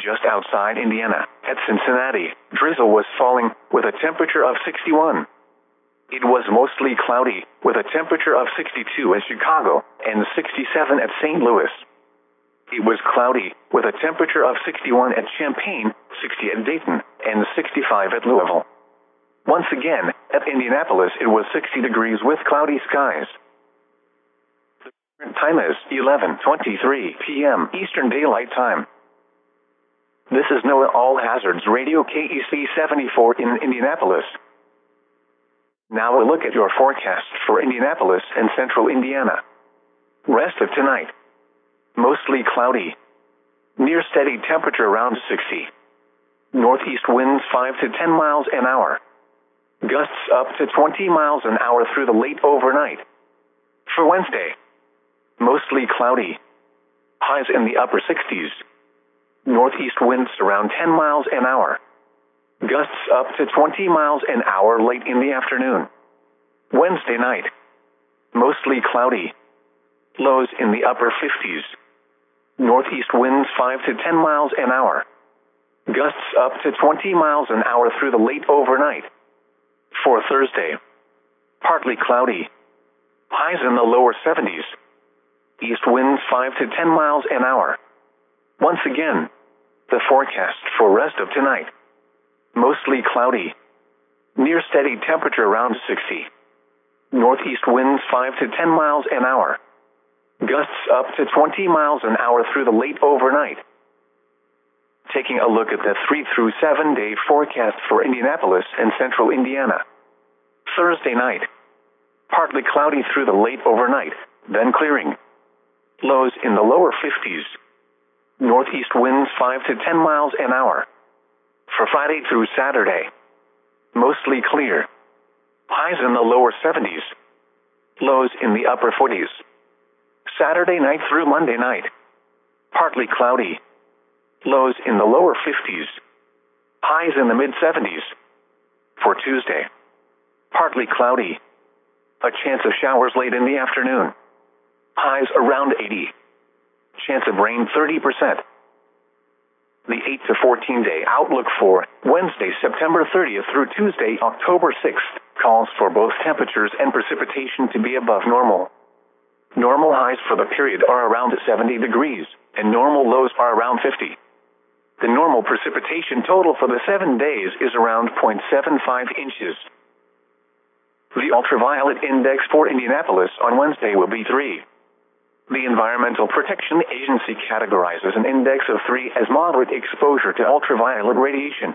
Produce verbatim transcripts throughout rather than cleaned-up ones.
Just outside Indiana, at Cincinnati, drizzle was falling, with a temperature of sixty-one. It was mostly cloudy, with a temperature of sixty-two at Chicago, and sixty-seven at Saint Louis. It was cloudy, with a temperature of sixty-one at Champaign, sixty at Dayton, and sixty-five at Louisville. Once again, at Indianapolis it was sixty degrees with cloudy skies. The current time is eleven twenty-three p m Eastern Daylight Time. This is NOAA All Hazards Radio K E C seventy-four in Indianapolis. Now a look at your forecast for Indianapolis and central Indiana. Rest of tonight. Mostly cloudy. Near steady temperature around sixty. Northeast winds five to ten miles an hour. Gusts up to twenty miles an hour through the late overnight. For Wednesday. Mostly cloudy. Highs in the upper sixties. Northeast winds around ten miles an hour. Gusts up to twenty miles an hour late in the afternoon. Wednesday night. Mostly cloudy. Lows in the upper fifties. Northeast winds five to ten miles an hour. Gusts up to twenty miles an hour through the late overnight. For Thursday. Partly cloudy. Highs in the lower seventies. East winds five to ten miles an hour. Once again, the forecast for rest of tonight. Mostly cloudy. Near steady temperature around sixty. Northeast winds five to ten miles an hour. Gusts up to twenty miles an hour through the late overnight. Taking a look at the three through seven day forecast for Indianapolis and central Indiana. Thursday night. Partly cloudy through the late overnight, then clearing. Lows in the lower fifties. Northeast winds five to ten miles an hour. For Friday through Saturday. Mostly clear. Highs in the lower seventies. Lows in the upper forties. Saturday night through Monday night. Partly cloudy. Lows in the lower fifties. Highs in the mid seventies. For Tuesday. Partly cloudy. A chance of showers late in the afternoon. Highs around eighty. Chance of rain thirty percent. The eight to fourteen day outlook for Wednesday, September thirtieth through Tuesday, October sixth, calls for both temperatures and precipitation to be above normal. Normal highs for the period are around seventy degrees, and normal lows are around fifty. The normal precipitation total for the seven days is around zero point seven five inches. The ultraviolet index for Indianapolis on Wednesday will be three. The Environmental Protection Agency categorizes an index of three as moderate exposure to ultraviolet radiation.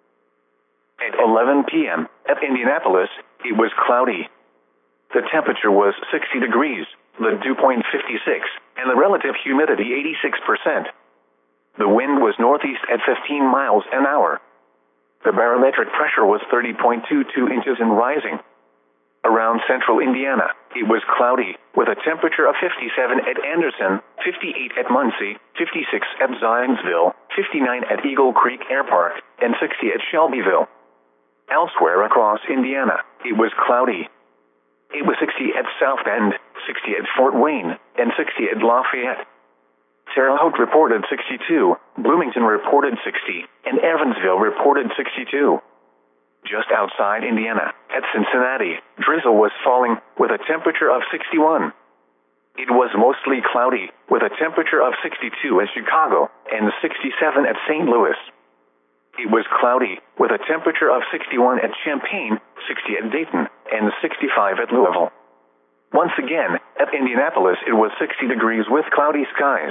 At eleven p m at Indianapolis, it was cloudy. The temperature was sixty degrees, the dew point fifty-six, and the relative humidity eighty-six percent. The wind was northeast at fifteen miles an hour. The barometric pressure was thirty point two two inches and rising. Around central Indiana, it was cloudy, with a temperature of fifty-seven at Anderson, fifty-eight at Muncie, fifty-six at Zionsville, fifty-nine at Eagle Creek Air Park, and sixty at Shelbyville. Elsewhere across Indiana, it was cloudy. It was sixty at South Bend, sixty at Fort Wayne, and sixty at Lafayette. Terre Haute reported sixty-two, Bloomington reported sixty, and Evansville reported sixty-two. Just outside Indiana, at Cincinnati, drizzle was falling, with a temperature of sixty-one. It was mostly cloudy, with a temperature of sixty-two at Chicago, and sixty-seven at Saint Louis. It was cloudy, with a temperature of sixty-one at Champaign, sixty at Dayton, and sixty-five at Louisville. Once again, at Indianapolis it was sixty degrees with cloudy skies.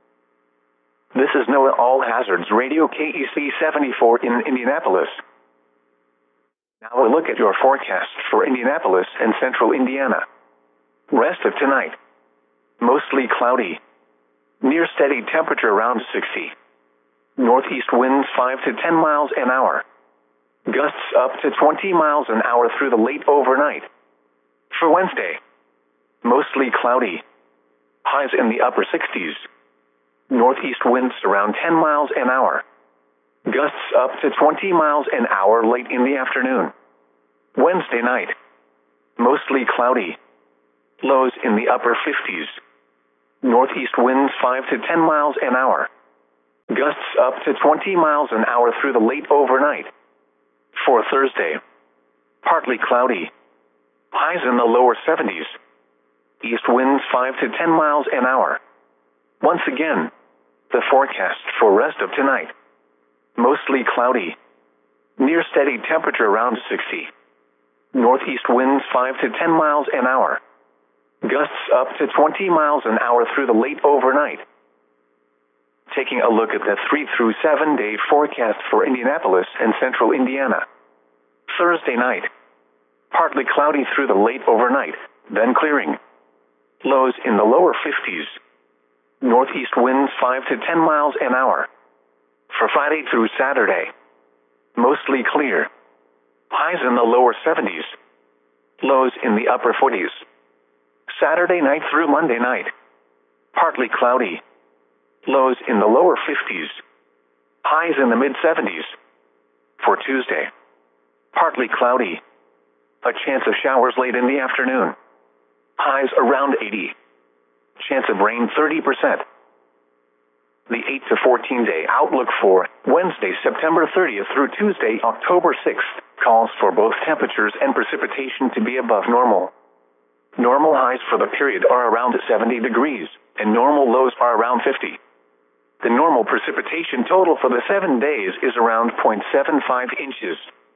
This is NOAA All Hazards Radio K E C seventy-four in Indianapolis. Now a look at your forecast for Indianapolis and central Indiana. Rest of tonight. Mostly cloudy. Near steady temperature around sixty. Northeast winds five to ten miles an hour. Gusts up to twenty miles an hour through the late overnight. For Wednesday. Mostly cloudy. Highs in the upper sixties. Northeast winds around ten miles an hour. Gusts up to twenty miles an hour late in the afternoon. Wednesday night. Mostly cloudy. Lows in the upper fifties. Northeast winds five to ten miles an hour. Gusts up to twenty miles an hour through the late overnight. For Thursday, partly cloudy. Highs in the lower seventies. East winds five to ten miles an hour. Once again, the forecast for rest of tonight. Mostly cloudy. Near steady temperature around sixty. Northeast winds five to ten miles an hour. Gusts up to twenty miles an hour through the late overnight. Taking a look at the three through seven day forecast for Indianapolis and central Indiana. Thursday night. Partly cloudy through the late overnight, then clearing. Lows in the lower fifties. Northeast winds five to ten miles an hour. For Friday through Saturday. Mostly clear. Highs in the lower seventies. Lows in the upper forties. Saturday night through Monday night. Partly cloudy. Lows in the lower fifties. Highs in the mid seventies. For Tuesday. Partly cloudy. A chance of showers late in the afternoon. Highs around eighty. Chance of rain thirty percent. The eight to fourteen day outlook for Wednesday, September thirtieth through Tuesday, October sixth, calls for both temperatures and precipitation to be above normal. Normal highs for the period are around seventy degrees, and normal lows are around fifty. The normal precipitation total for the seven days is around zero point seven five inches.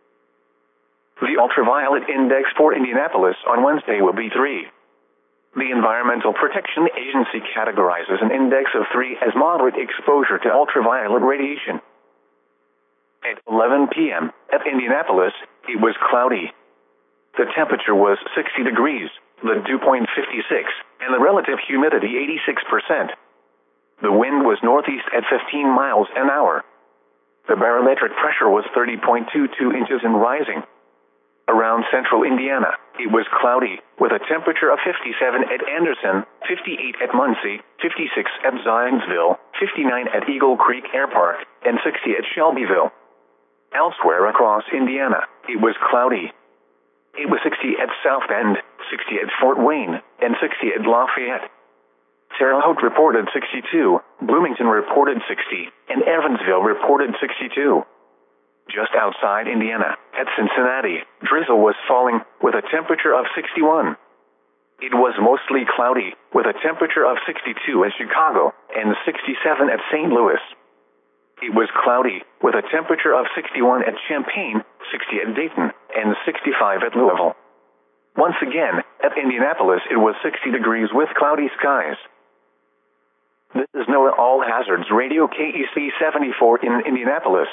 The ultraviolet index for Indianapolis on Wednesday will be three. The Environmental Protection Agency categorizes an index of three as moderate exposure to ultraviolet radiation. At eleven p m at Indianapolis, it was cloudy. The temperature was sixty degrees, the dew point fifty-six, and the relative humidity eighty-six percent. The wind was northeast at fifteen miles an hour. The barometric pressure was thirty point two two inches and rising. Around central Indiana, it was cloudy, with a temperature of fifty-seven at Anderson, fifty-eight at Muncie, fifty-six at Zionsville, fifty-nine at Eagle Creek Air Park, and sixty at Shelbyville. Elsewhere across Indiana, it was cloudy. It was sixty at South Bend, sixty at Fort Wayne, and sixty at Lafayette. Terre Haute reported sixty-two, Bloomington reported sixty, and Evansville reported sixty-two. Just outside Indiana, at Cincinnati, drizzle was falling, with a temperature of sixty-one. It was mostly cloudy, with a temperature of sixty-two at Chicago, and sixty-seven at Saint Louis. It was cloudy, with a temperature of sixty-one at Champaign, sixty at Dayton, and sixty-five at Louisville. Once again, at Indianapolis it was sixty degrees with cloudy skies. This is NOAA All Hazards Radio K E C seventy-four in Indianapolis.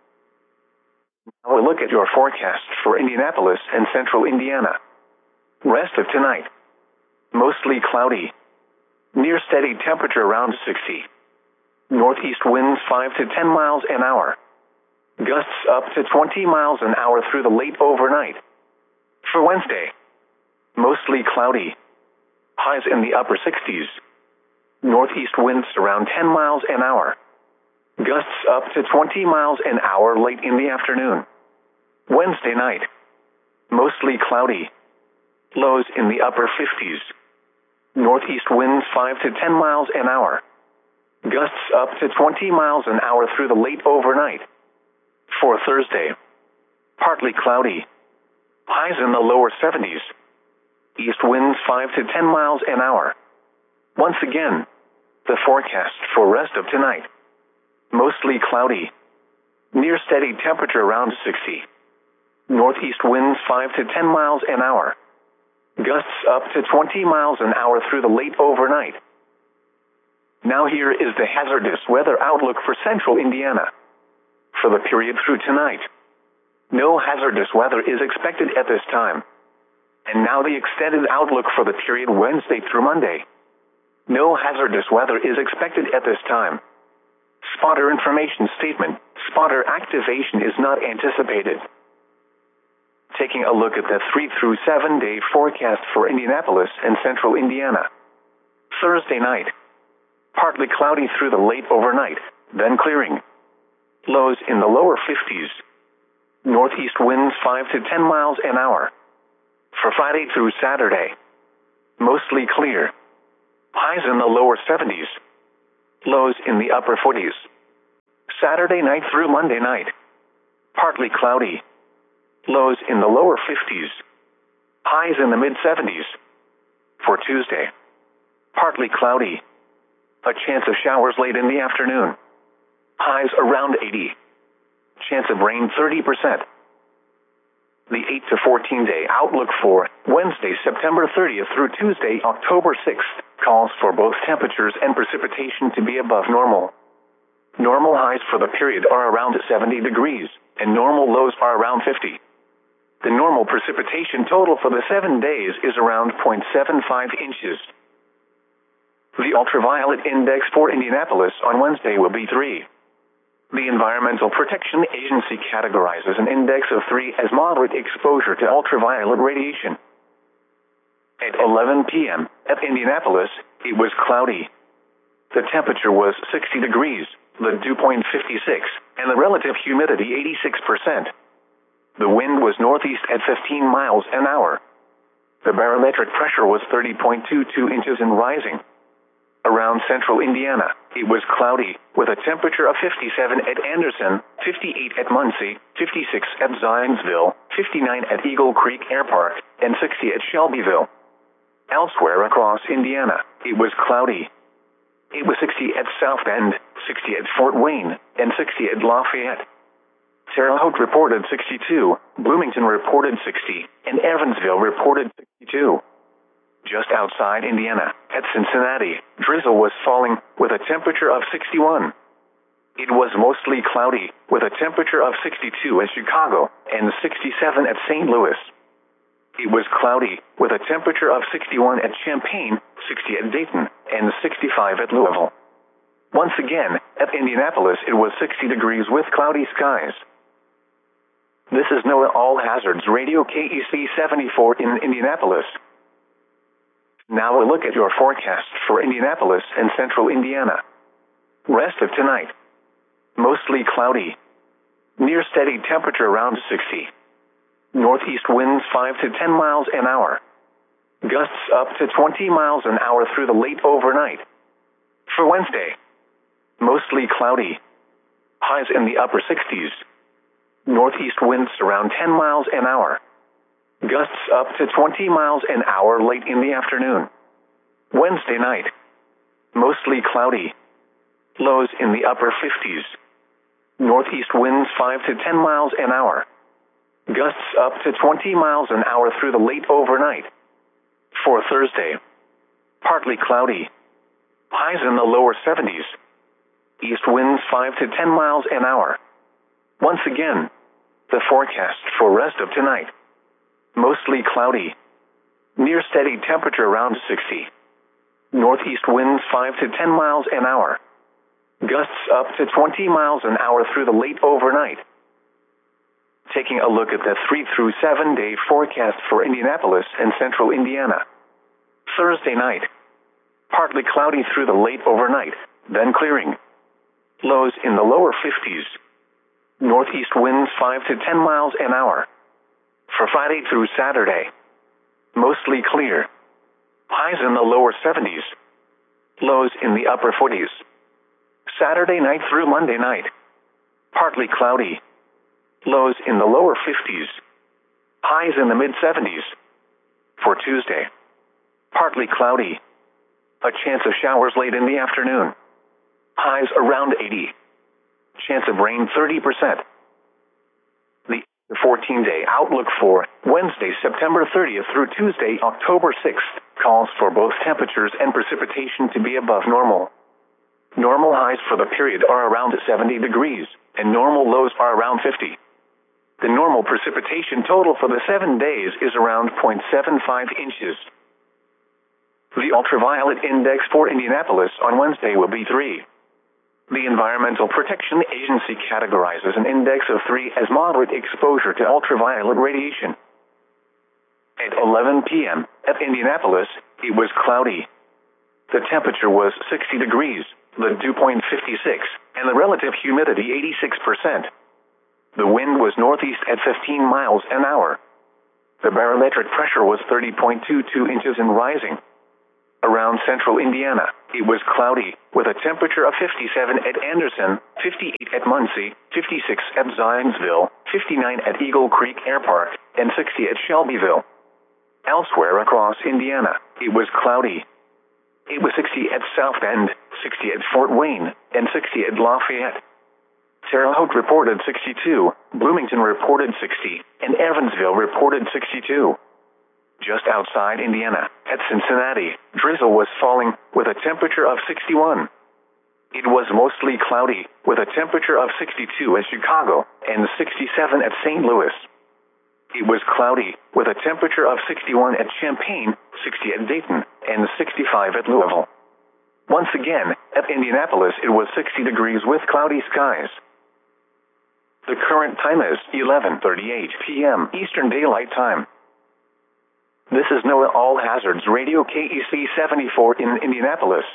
Now we'll look at your forecast for Indianapolis and central Indiana. Rest of tonight. Mostly cloudy. Near steady temperature around sixty. Northeast winds five to ten miles an hour. Gusts up to twenty miles an hour through the late overnight. For Wednesday. Mostly cloudy. Highs in the upper sixties. Northeast winds around ten miles an hour. Gusts up to twenty miles an hour late in the afternoon. Wednesday night. Mostly cloudy. Lows in the upper fifties. Northeast winds five to ten miles an hour. Gusts up to twenty miles an hour through the late overnight. For Thursday. Partly cloudy. Highs in the lower seventies. East winds five to ten miles an hour. Once again, the forecast for rest of tonight. Mostly cloudy. Near steady temperature around sixty. Northeast winds five to ten miles an hour. Gusts up to twenty miles an hour through the late overnight. Now here is the hazardous weather outlook for central Indiana. For the period through tonight. No hazardous weather is expected at this time. And now the extended outlook for the period Wednesday through Monday. No hazardous weather is expected at this time. Spotter information statement. Spotter activation is not anticipated. Taking a look at the three through seven day forecast for Indianapolis and central Indiana. Thursday night. Partly cloudy through the late overnight, then clearing. Lows in the lower fifties. Northeast winds five to ten miles an hour. For Friday through Saturday. Mostly clear. Highs in the lower seventies. Lows in the upper forties. Saturday night through Monday night. Partly cloudy. Lows in the lower fifties. Highs in the mid seventies. For Tuesday. Partly cloudy. A chance of showers late in the afternoon. Highs around eighty. Chance of rain thirty percent. The eight to fourteen day outlook for Wednesday, September thirtieth through Tuesday, October sixth, calls for both temperatures and precipitation to be above normal. Normal highs for the period are around seventy degrees, and normal lows are around fifty. The normal precipitation total for the seven days is around zero point seven five inches. The ultraviolet index for Indianapolis on Wednesday will be three. The Environmental Protection Agency categorizes an index of three as moderate exposure to ultraviolet radiation. At eleven p m at Indianapolis, it was cloudy. The temperature was sixty degrees, the dew point fifty-six, and the relative humidity eighty-six percent. The wind was northeast at fifteen miles an hour. The barometric pressure was thirty point two two inches and rising. Around central Indiana, it was cloudy, with a temperature of fifty-seven at Anderson, fifty-eight at Muncie, fifty-six at Zionsville, fifty-nine at Eagle Creek Air Park, and sixty at Shelbyville. Elsewhere across Indiana, it was cloudy. It was sixty at South Bend, sixty at Fort Wayne, and sixty at Lafayette. Terre Haute reported sixty-two, Bloomington reported sixty, and Evansville reported sixty-two. Just outside Indiana, at Cincinnati, drizzle was falling, with a temperature of sixty-one. It was mostly cloudy, with a temperature of sixty-two at Chicago, and sixty-seven at Saint Louis. It was cloudy, with a temperature of sixty-one at Champaign, sixty at Dayton, and sixty-five at Louisville. Once again, at Indianapolis it was sixty degrees with cloudy skies. This is NOAA All Hazards Radio K E C seventy-four in Indianapolis. Now a look at your forecast for Indianapolis and central Indiana. Rest of tonight. Mostly cloudy. Near steady temperature around sixty. Northeast winds five to ten miles an hour. Gusts up to twenty miles an hour through the late overnight. For Wednesday. Mostly cloudy. Highs in the upper sixties. Northeast winds around ten miles an hour. Gusts up to twenty miles an hour late in the afternoon. Wednesday night. Mostly cloudy. Lows in the upper fifties. Northeast winds five to ten miles an hour. Gusts up to twenty miles an hour through the late overnight. For Thursday. Partly cloudy. Highs in the lower seventies. East winds five to ten miles an hour. Once again, the forecast for rest of tonight. Mostly cloudy. Near steady temperature around sixty. Northeast winds five to ten miles an hour. Gusts up to twenty miles an hour through the late overnight. Taking a look at the three through seven day forecast for Indianapolis and central Indiana. Thursday night. Partly cloudy through the late overnight, then clearing. Lows in the lower fifties. Northeast winds five to ten miles an hour. For Friday through Saturday. Mostly clear. Highs in the lower seventies. Lows in the upper forties. Saturday night through Monday night. Partly cloudy. Lows in the lower fifties. Highs in the mid seventies. For Tuesday. Partly cloudy. A chance of showers late in the afternoon. Highs around eighty. Chance of rain thirty percent. The fourteen day outlook for Wednesday, September thirtieth through Tuesday, October sixth, calls for both temperatures and precipitation to be above normal. Normal highs for the period are around seventy degrees, and normal lows are around fifty. The normal precipitation total for the seven days is around zero point seven five inches. The ultraviolet index for Indianapolis on Wednesday will be three. The Environmental Protection Agency categorizes an index of three as moderate exposure to ultraviolet radiation. At eleven p m at Indianapolis, it was cloudy. The temperature was sixty degrees, the dew point fifty-six, and the relative humidity eighty-six percent. The wind was northeast at fifteen miles an hour. The barometric pressure was thirty point two two inches and rising. Around central Indiana, it was cloudy, with a temperature of fifty-seven at Anderson, fifty-eight at Muncie, fifty-six at Zionsville, fifty-nine at Eagle Creek Air Park, and sixty at Shelbyville. Elsewhere across Indiana, it was cloudy. It was sixty at South Bend, sixty at Fort Wayne, and sixty at Lafayette. Terre Haute reported sixty-two, Bloomington reported sixty, and Evansville reported sixty-two. Just outside Indiana, at Cincinnati, drizzle was falling, with a temperature of sixty-one. It was mostly cloudy, with a temperature of sixty-two at Chicago, and sixty-seven at Saint Louis. It was cloudy, with a temperature of sixty-one at Champaign, sixty at Dayton, and sixty-five at Louisville. Once again, at Indianapolis it was sixty degrees with cloudy skies. The current time is eleven thirty-eight p m Eastern Daylight Time. This is NOAA All Hazards Radio K E C seventy-four in Indianapolis.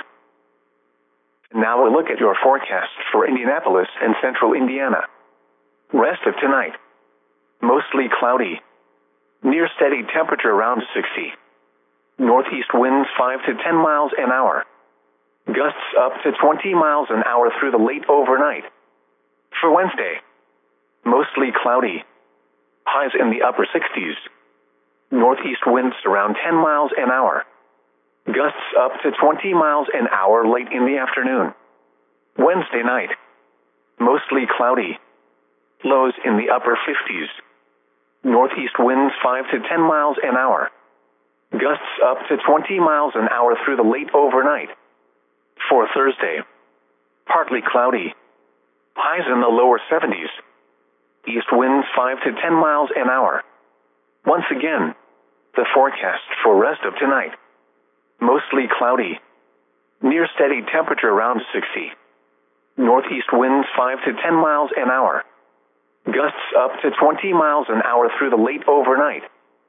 Now a look at your forecast for Indianapolis and central Indiana. Rest of tonight. Mostly cloudy. Near steady temperature around sixty. Northeast winds five to ten miles an hour. Gusts up to twenty miles an hour through the late overnight. For Wednesday, mostly cloudy. Highs in the upper sixties. Northeast winds around ten miles an hour. Gusts up to twenty miles an hour late in the afternoon. Wednesday night, mostly cloudy. Lows in the upper fifties. Northeast winds five to ten miles an hour. Gusts up to twenty miles an hour through the late overnight. For Thursday, partly cloudy. Highs in the lower seventies. East winds five to ten miles an hour. Once again, the forecast for rest of tonight. Mostly cloudy. Near steady temperature around sixty. Northeast winds five to ten miles an hour. Gusts up to twenty miles an hour through the late overnight.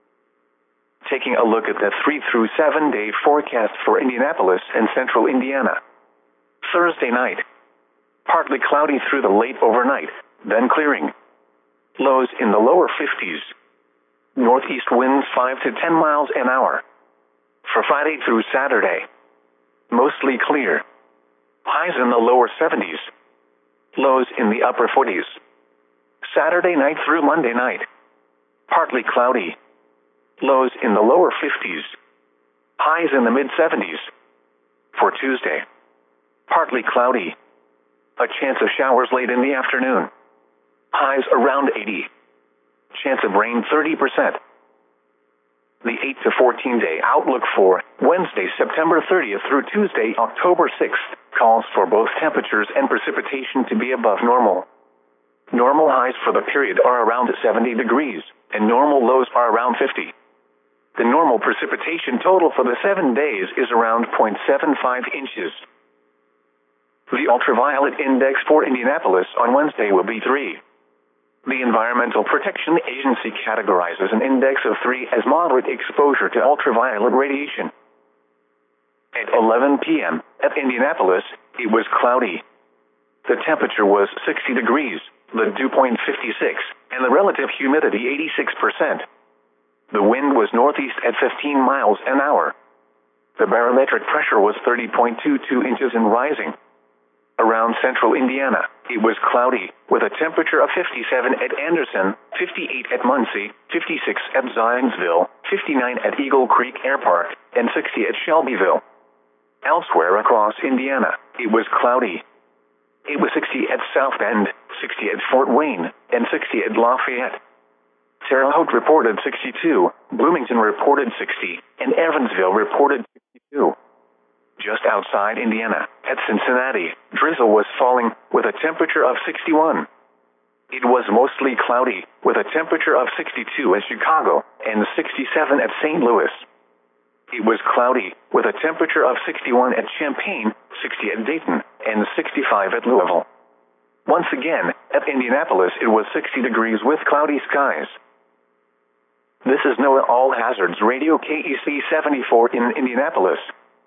Taking a look at the three through seven day forecast for Indianapolis and central Indiana. Thursday night, partly cloudy through the late overnight, then clearing. Lows in the lower fifties. Northeast winds five to ten miles an hour. For Friday through Saturday, mostly clear. Highs in the lower seventies. Lows in the upper forties. Saturday night through Monday night, partly cloudy. Lows in the lower fifties. Highs in the mid seventies. For Tuesday, partly cloudy. A chance of showers late in the afternoon. Highs around eighty. Chance of rain thirty percent. The eight to fourteen day outlook for Wednesday, September thirtieth through Tuesday, October sixth, calls for both temperatures and precipitation to be above normal. Normal highs for the period are around seventy degrees, and normal lows are around fifty. The normal precipitation total for the seven days is around zero point seven five inches. The ultraviolet index for Indianapolis on Wednesday will be three. The Environmental Protection Agency categorizes an index of three as moderate exposure to ultraviolet radiation. At eleven p m at Indianapolis, it was cloudy. The temperature was sixty degrees, the dew point fifty-six, and the relative humidity eighty-six percent. The wind was northeast at fifteen miles an hour. The barometric pressure was thirty point two two inches and rising. Around central Indiana, it was cloudy, with a temperature of fifty-seven at Anderson, fifty-eight at Muncie, fifty-six at Zionsville, fifty-nine at Eagle Creek Air Park, and sixty at Shelbyville. Elsewhere across Indiana, it was cloudy. It was sixty at South Bend, sixty at Fort Wayne, and sixty at Lafayette. Terre Haute reported sixty-two, Bloomington reported sixty, and Evansville reported sixty-two. Just outside Indiana, at Cincinnati, drizzle was falling, with a temperature of sixty-one. It was mostly cloudy, with a temperature of sixty-two at Chicago, and sixty-seven at Saint Louis. It was cloudy, with a temperature of sixty-one at Champaign, sixty at Dayton, and sixty-five at Louisville. Once again, at Indianapolis it was sixty degrees with cloudy skies. This is NOAA All Hazards Radio K E C seventy-four in Indianapolis.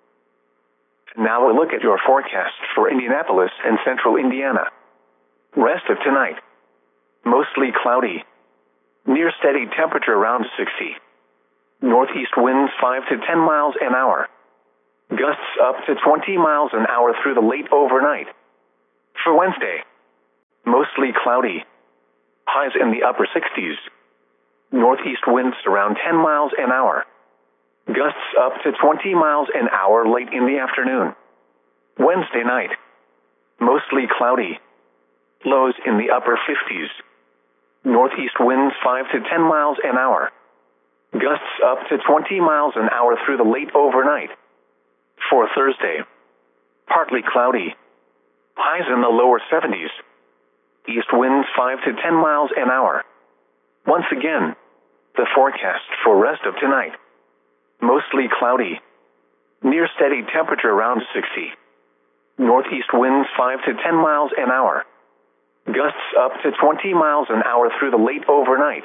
Now a look at your forecast for Indianapolis and central Indiana. Rest of tonight. Mostly cloudy. Near steady temperature around sixty. Northeast winds five to ten miles an hour. Gusts up to twenty miles an hour through the late overnight. For Wednesday, mostly cloudy. Highs in the upper sixties. Northeast winds around ten miles an hour. Gusts up to twenty miles an hour late in the afternoon. Wednesday night, mostly cloudy. Lows in the upper fifties. Northeast winds five to ten miles an hour. Gusts up to twenty miles an hour through the late overnight. For Thursday, partly cloudy. Highs in the lower seventies. East winds five to ten miles an hour. Once again, the forecast for rest of tonight. Mostly cloudy. Near steady temperature around sixty. Northeast winds five to ten miles an hour. Gusts up to twenty miles an hour through the late overnight.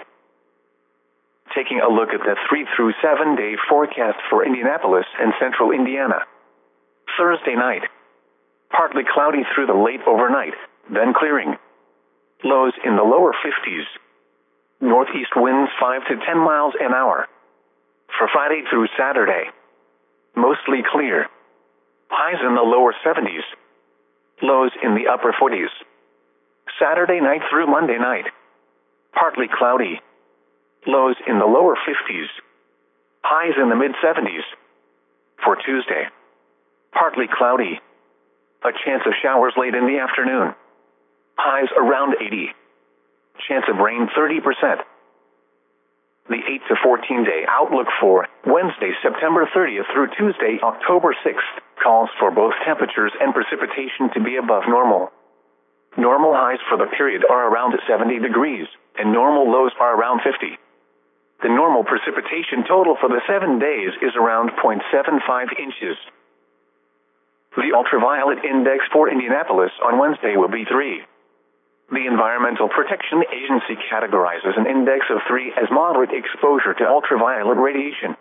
Taking a look at the three through seven day forecast for Indianapolis and central Indiana. Thursday night, partly cloudy through the late overnight, then clearing. Lows in the lower fifties. Northeast winds five to ten miles an hour. For Friday through Saturday, mostly clear. Highs in the lower seventies. Lows in the upper forties. Saturday night through Monday night, partly cloudy. Lows in the lower fifties. Highs in the mid seventies. For Tuesday, partly cloudy. A chance of showers late in the afternoon. Highs around eighty. Chance of rain thirty percent. The eight to fourteen day outlook for Wednesday, September thirtieth through Tuesday, October sixth, calls for both temperatures and precipitation to be above normal. Normal highs for the period are around seventy degrees, and normal lows are around fifty. The normal precipitation total for the seven days is around zero point seven five inches. The ultraviolet index for Indianapolis on Wednesday will be three. The Environmental Protection Agency categorizes an index of three as moderate exposure to ultraviolet radiation.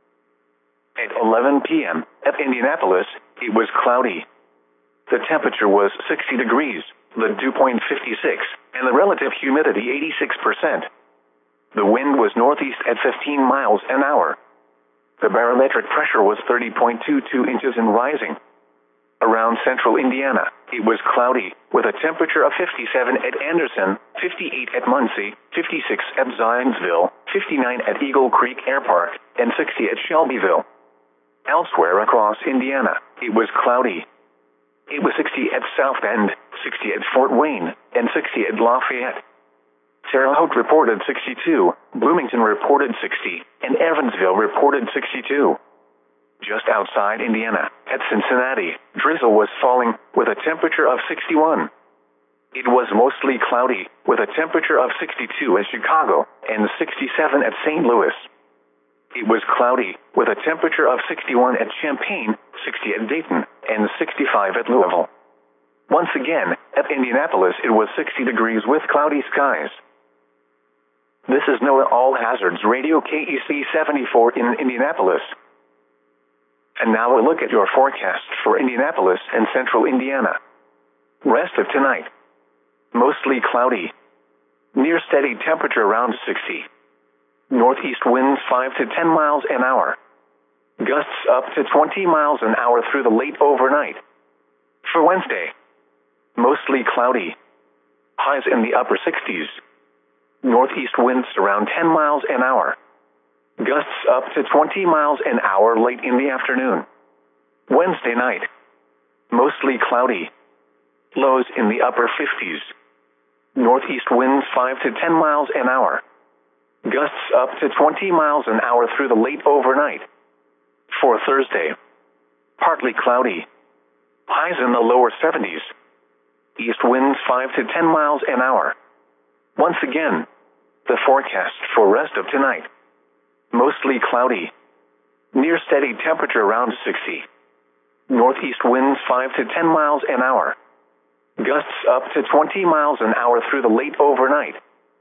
At eleven p m at Indianapolis, it was cloudy. The temperature was sixty degrees, the dew point fifty-six, and the relative humidity eighty-six percent. The wind was northeast at fifteen miles an hour. The barometric pressure was thirty point two two inches and rising. Around central Indiana, it was cloudy, with a temperature of fifty-seven at Anderson, fifty-eight at Muncie, fifty-six at Zionsville, fifty-nine at Eagle Creek Air Park, and sixty at Shelbyville. Elsewhere across Indiana, it was cloudy. It was sixty at South Bend, sixty at Fort Wayne, and sixty at Lafayette. Terre Haute reported sixty-two, Bloomington reported sixty, and Evansville reported sixty-two. Just outside Indiana, at Cincinnati, drizzle was falling, with a temperature of sixty-one. It was mostly cloudy, with a temperature of sixty-two at Chicago, and sixty-seven at Saint Louis. It was cloudy, with a temperature of sixty-one at Champaign, sixty at Dayton, and sixty-five at Louisville. Once again, at Indianapolis it was sixty degrees with cloudy skies. This is NOAA All Hazards Radio K E C seventy-four in Indianapolis. And now a look at your forecast for Indianapolis and central Indiana. Rest of tonight. Mostly cloudy. Near steady temperature around sixty. Northeast winds five to ten miles an hour. Gusts up to twenty miles an hour through the late overnight. For Wednesday, mostly cloudy. Highs in the upper sixties. Northeast winds around ten miles an hour. Gusts up to twenty miles an hour late in the afternoon. Wednesday night, mostly cloudy. Lows in the upper fifties. Northeast winds five to ten miles an hour. Gusts up to twenty miles an hour through the late overnight. For Thursday, partly cloudy. Highs in the lower seventies. East winds five to ten miles an hour. Once again, the forecast for rest of tonight. Mostly cloudy. Near steady temperature around sixty. Northeast winds five to ten miles an hour. Gusts up to twenty miles an hour through the late overnight.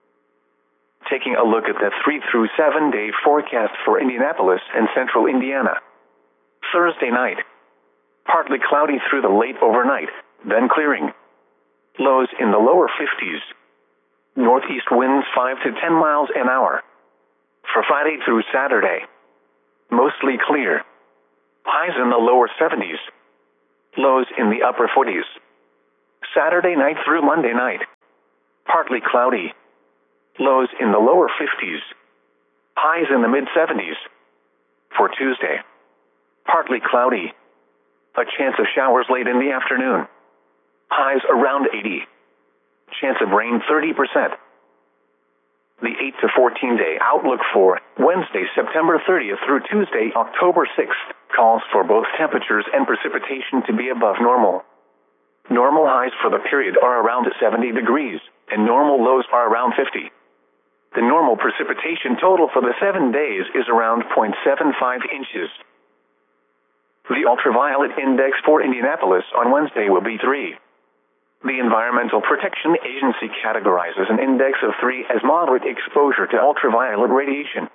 Taking a look at the three through seven day forecast for Indianapolis and central Indiana. Thursday night, partly cloudy through the late overnight, then clearing. Lows in the lower fifties. Northeast winds five to ten miles an hour. For Friday through Saturday, mostly clear. highs in the lower seventies, lows in the upper forties. Saturday night through Monday night, partly cloudy, lows in the lower fifties, highs in the mid-seventies. For Tuesday, partly cloudy, a chance of showers late in the afternoon, highs around eighty, chance of rain thirty percent. The eight to fourteen day outlook for Wednesday, September thirtieth through Tuesday, October sixth, calls for both temperatures and precipitation to be above normal. Normal highs for the period are around seventy degrees, and normal lows are around fifty. The normal precipitation total for the seven days is around zero point seven five inches. The ultraviolet index for Indianapolis on Wednesday will be three. The Environmental Protection Agency categorizes an index of three as moderate exposure to ultraviolet radiation.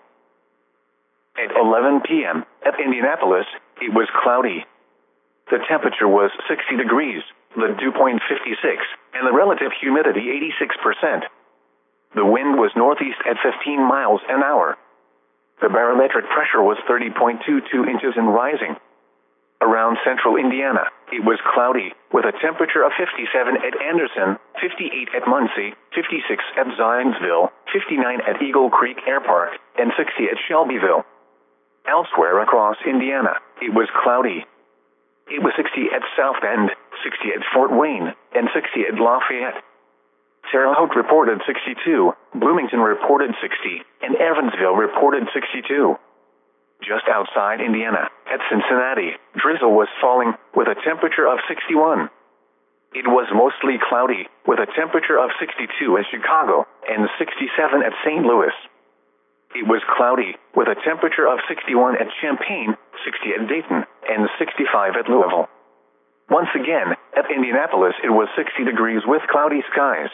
At eleven p m at Indianapolis, it was cloudy. The temperature was sixty degrees, the dew point fifty-six, and the relative humidity eighty-six percent. The wind was northeast at fifteen miles an hour. The barometric pressure was thirty point two two inches and rising. Around central Indiana, it was cloudy, with a temperature of fifty-seven at Anderson, fifty-eight at Muncie, fifty-six at Zionsville, fifty-nine at Eagle Creek Air Park, and sixty at Shelbyville. Elsewhere across Indiana, it was cloudy. It was sixty at South Bend, sixty at Fort Wayne, and sixty at Lafayette. Terre Haute reported sixty-two, Bloomington reported sixty, and Evansville reported sixty-two. Just outside Indiana, at Cincinnati, drizzle was falling, with a temperature of sixty-one. It was mostly cloudy, with a temperature of sixty-two at Chicago, and sixty-seven at Saint Louis. It was cloudy, with a temperature of sixty-one at Champaign, sixty at Dayton, and sixty-five at Louisville. Once again, at Indianapolis it was sixty degrees with cloudy skies.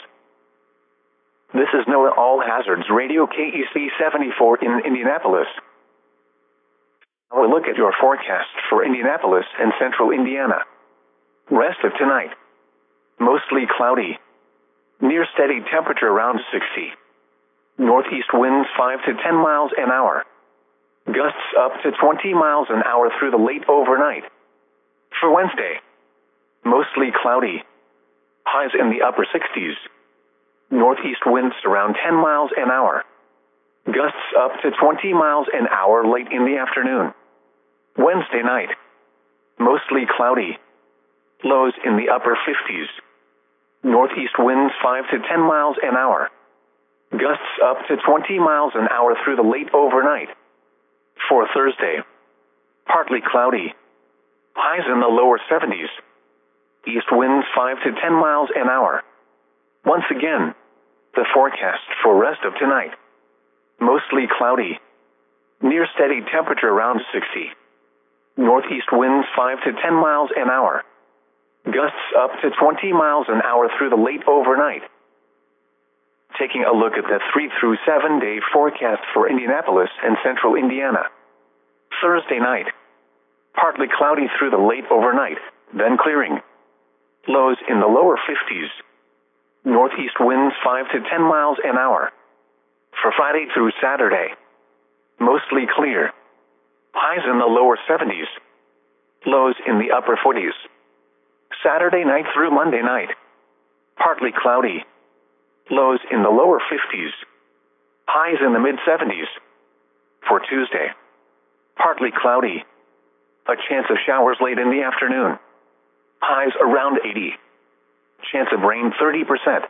This is NOAA All Hazards Radio K E C seventy-four in Indianapolis. Now a look at your forecast for Indianapolis and central Indiana. Rest of tonight. Mostly cloudy. Near steady temperature around sixty. Northeast winds five to ten miles an hour. Gusts up to twenty miles an hour through the late overnight. For Wednesday, mostly cloudy. Highs in the upper sixties. Northeast winds around ten miles an hour. Gusts up to twenty miles an hour late in the afternoon. Wednesday night, mostly cloudy. Lows in the upper fifties. Northeast winds five to ten miles an hour. Gusts up to twenty miles an hour through the late overnight. For Thursday, partly cloudy. Highs in the lower seventies. East winds five to ten miles an hour. Once again, the forecast for rest of tonight. Mostly cloudy. Near steady temperature around sixty. Northeast winds five to ten miles an hour. Gusts up to twenty miles an hour through the late overnight. Taking a look at the three through seven day forecast for Indianapolis and central Indiana. Thursday night, partly cloudy through the late overnight, then clearing. Lows in the lower fifties. Northeast winds five to ten miles an hour. For Friday through Saturday, mostly clear. Highs in the lower seventies. Lows in the upper forties. Saturday night through Monday night, partly cloudy. Lows in the lower fifties. Highs in the mid-seventies. For Tuesday, partly cloudy. A chance of showers late in the afternoon. Highs around eighty. Chance of rain thirty percent.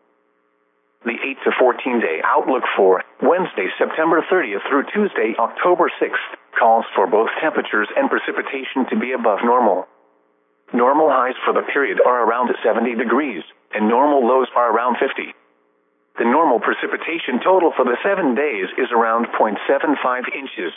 The eight to fourteen day outlook for Wednesday, September thirtieth through Tuesday, October sixth, calls for both temperatures and precipitation to be above normal. Normal highs for the period are around seventy degrees, and normal lows are around fifty. The normal precipitation total for the seven days is around zero point seven five inches.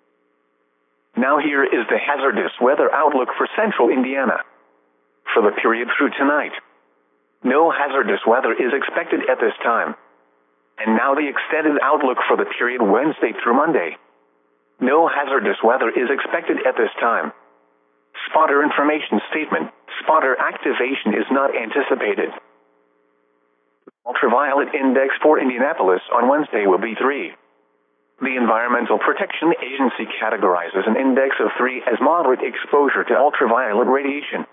Now here is the hazardous weather outlook for central Indiana. For the period through tonight, no hazardous weather is expected at this time. And now the extended outlook for the period Wednesday through Monday. No hazardous weather is expected at this time. Spotter information statement: spotter activation is not anticipated. Ultraviolet index for Indianapolis on Wednesday will be three. The Environmental Protection Agency categorizes an index of three as moderate exposure to ultraviolet radiation.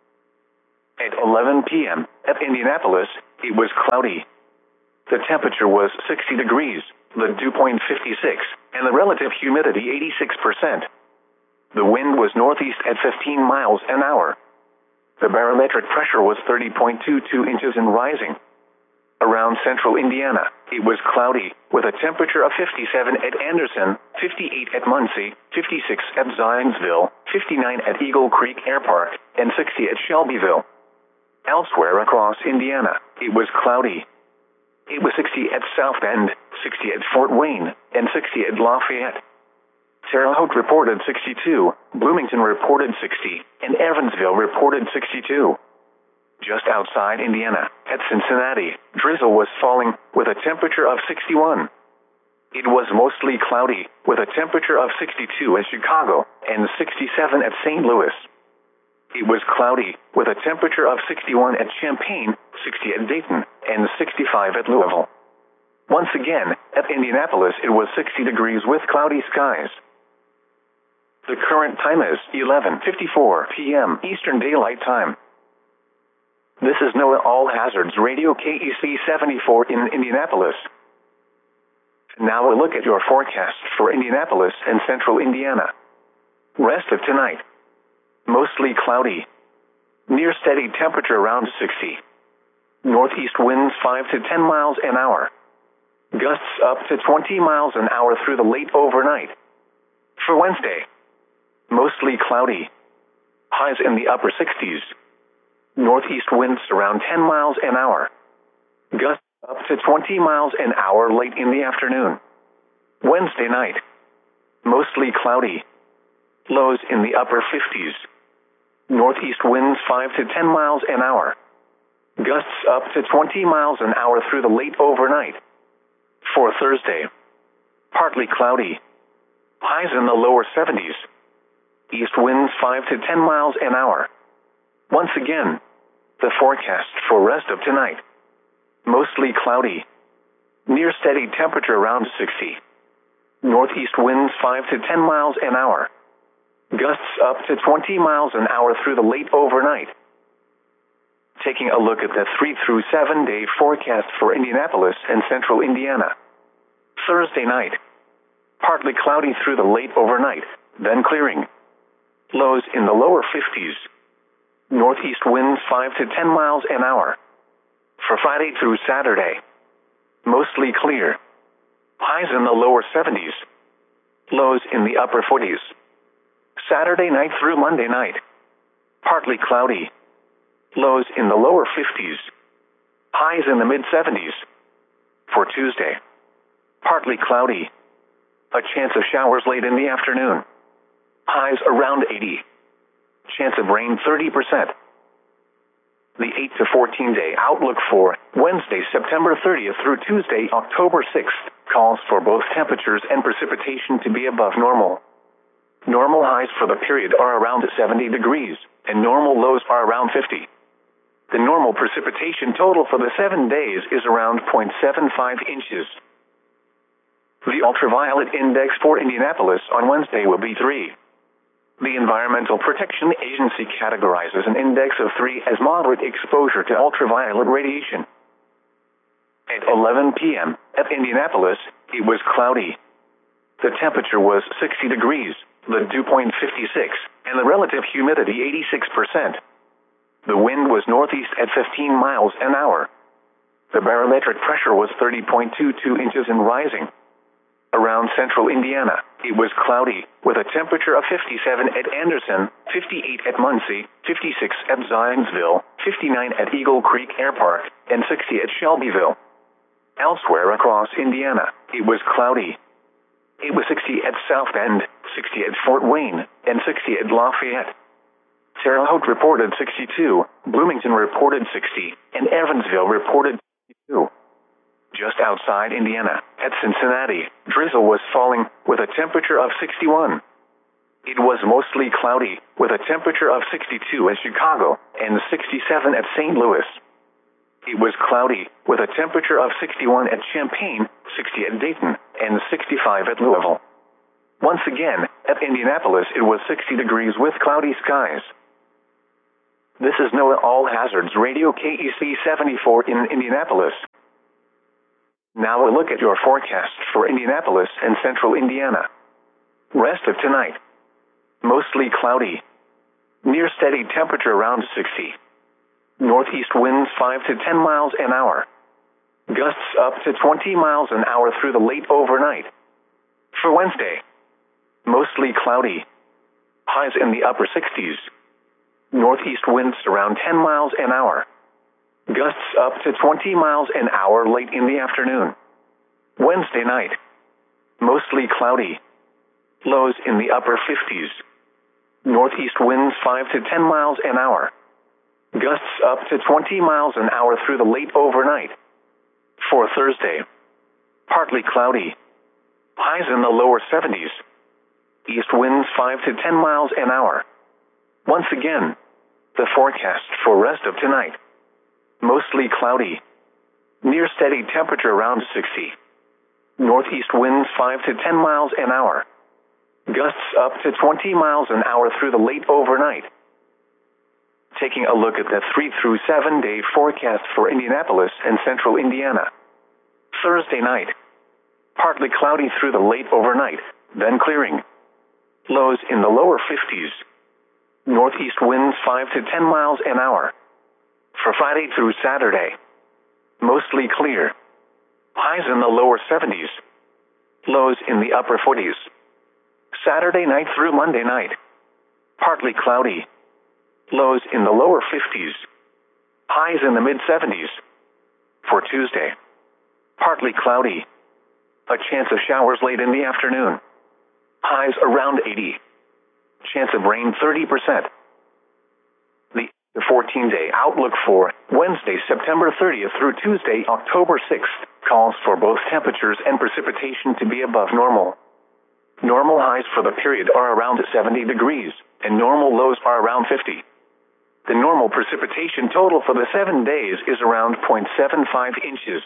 At eleven p m at Indianapolis, it was cloudy. The temperature was sixty degrees, the dew point fifty-six, and the relative humidity eighty-six percent. The wind was northeast at fifteen miles an hour. The barometric pressure was thirty point two two inches and rising. Around central Indiana, it was cloudy, with a temperature of fifty-seven at Anderson, fifty-eight at Muncie, fifty-six at Zionsville, fifty-nine at Eagle Creek Air Park, and sixty at Shelbyville. Elsewhere across Indiana, it was cloudy. It was sixty at South Bend, sixty at Fort Wayne, and sixty at Lafayette. Terre Haute reported sixty-two, Bloomington reported sixty, and Evansville reported sixty-two. Just outside Indiana, at Cincinnati, drizzle was falling, with a temperature of sixty-one. It was mostly cloudy, with a temperature of sixty-two at Chicago, and sixty-seven at Saint Louis. It was cloudy, with a temperature of sixty-one at Champaign, sixty at Dayton, and sixty-five at Louisville. Once again, at Indianapolis it was sixty degrees with cloudy skies. The current time is eleven fifty-four p m Eastern Daylight Time. This is NOAA All Hazards Radio K E C seventy-four in Indianapolis. Now a look at your forecast for Indianapolis and central Indiana. Rest of tonight. Mostly cloudy. Near steady temperature around sixty. Northeast winds five to ten miles an hour. Gusts up to twenty miles an hour through the late overnight. For Wednesday, mostly cloudy. Highs in the upper sixties. Northeast winds around ten miles an hour. Gusts up to twenty miles an hour late in the afternoon. Wednesday night, mostly cloudy. Lows in the upper fifties. Northeast winds five to ten miles an hour. Gusts up to twenty miles an hour through the late overnight. For Thursday, partly cloudy. Highs in the lower seventies. East winds five to ten miles an hour. Once again, the forecast for rest of tonight. Mostly cloudy. Near steady temperature around sixty. Northeast winds five to ten miles an hour. Gusts up to twenty miles an hour through the late overnight. Taking a look at the three through seven day forecast for Indianapolis and central Indiana. Thursday night, partly cloudy through the late overnight, then clearing. Lows in the lower fifties. Northeast winds five to ten miles an hour. For Friday through Saturday, mostly clear. Highs in the lower seventies. Lows in the upper forties. Saturday night through Monday night, partly cloudy. Lows in the lower fifties. Highs in the mid seventies. For Tuesday, partly cloudy. A chance of showers late in the afternoon. Highs around eighty. Chance of rain thirty percent. The eight to fourteen day outlook for Wednesday, September thirtieth through Tuesday, October sixth, calls for both temperatures and precipitation to be above normal. Normal highs for the period are around seventy degrees, and normal lows are around fifty. The normal precipitation total for the seven days is around zero point seven five inches. The ultraviolet index for Indianapolis on Wednesday will be three. The Environmental Protection Agency categorizes an index of three as moderate exposure to ultraviolet radiation. At eleven p m at Indianapolis, it was cloudy. The temperature was sixty degrees, the dew point fifty-six, and the relative humidity eighty-six percent. The wind was northeast at fifteen miles an hour. The barometric pressure was thirty point two two inches and rising. Around central Indiana, it was cloudy, with a temperature of fifty-seven at Anderson, fifty-eight at Muncie, fifty-six at Zionsville, fifty-nine at Eagle Creek Air Park, and sixty at Shelbyville. Elsewhere across Indiana, it was cloudy. It was sixty at South Bend, sixty at Fort Wayne, and sixty at Lafayette. Terre Haute reported sixty-two, Bloomington reported sixty, and Evansville reported sixty-two. Just outside Indiana, at Cincinnati, drizzle was falling, with a temperature of sixty-one. It was mostly cloudy, with a temperature of sixty-two at Chicago, and sixty-seven at Saint Louis. It was cloudy, with a temperature of sixty-one at Champaign, sixty at Dayton, and sixty-five at Louisville. Once again, at Indianapolis it was sixty degrees with cloudy skies. This is NOAA All Hazards Radio K E C seventy-four in Indianapolis. Now a look at your forecast for Indianapolis and central Indiana. Rest of tonight. Mostly cloudy. Near steady temperature around sixty. Northeast winds five to ten miles an hour. Gusts up to twenty miles an hour through the late overnight. For Wednesday. Mostly cloudy. Highs in the upper sixties. Northeast winds around ten miles an hour. Gusts up to twenty miles an hour late in the afternoon. Wednesday night. Mostly cloudy. Lows in the upper fifties. Northeast winds five to ten miles an hour. Gusts up to twenty miles an hour through the late overnight. For Thursday. Partly cloudy. Highs in the lower seventies. East winds five to ten miles an hour. Once again, the forecast for rest of tonight. Mostly cloudy. Near steady temperature around sixty. Northeast winds five to ten miles an hour. Gusts up to twenty miles an hour through the late overnight. Taking a look at the three through seven day forecast for Indianapolis and central Indiana. Thursday night. Partly cloudy through the late overnight, then clearing. Lows in the lower fifties. Northeast winds five to ten miles an hour. For Friday through Saturday. Mostly clear. Highs in the lower seventies. Lows in the upper forties. Saturday night through Monday night. Partly cloudy. Lows in the lower fifties. Highs in the mid seventies. For Tuesday. Partly cloudy. A chance of showers late in the afternoon. Highs around eighty. Chance of rain thirty percent. The fourteen-day outlook for Wednesday, September thirtieth through Tuesday, October sixth, calls for both temperatures and precipitation to be above normal. Normal highs for the period are around seventy degrees, and normal lows are around fifty. The normal precipitation total for the seven days is around zero point seven five inches.